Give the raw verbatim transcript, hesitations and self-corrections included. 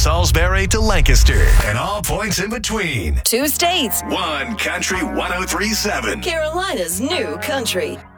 Salisbury to Lancaster, and all points in between. Two states. One Country one oh three point seven. Carolina's new country.